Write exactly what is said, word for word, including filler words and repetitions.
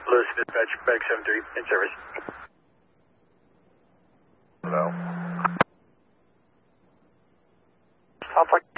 Lewis dispatch, bag seven three, in service. Hello. Sounds like